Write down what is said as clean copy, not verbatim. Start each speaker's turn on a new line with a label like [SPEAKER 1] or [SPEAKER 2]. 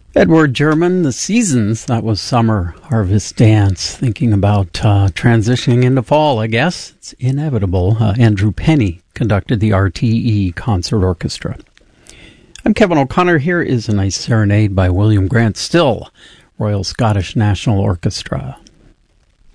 [SPEAKER 1] Edward German, The Seasons, that was Summer Harvest Dance. Thinking about transitioning into fall, I guess. It's inevitable. Andrew Penny conducted the RTE Concert Orchestra. I'm Kevin O'Connor. Here is a nice serenade by William Grant Still, Royal Scottish National Orchestra.